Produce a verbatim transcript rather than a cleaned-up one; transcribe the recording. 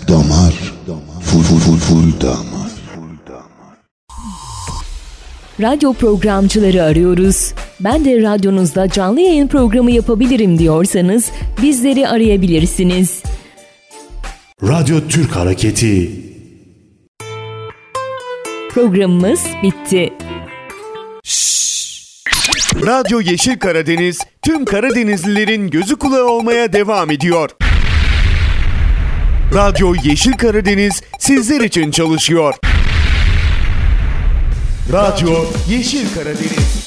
Damar, full full full full damar. Radyo programcıları arıyoruz. Ben de radyonuzda canlı yayın programı yapabilirim diyorsanız bizleri arayabilirsiniz. Radyo Türk Hareketi. Programımız bitti. Radyo Yeşil Karadeniz tüm Karadenizlilerin gözü kulağı olmaya devam ediyor. Radyo Yeşil Karadeniz sizler için çalışıyor. Radyo Yeşil Karadeniz.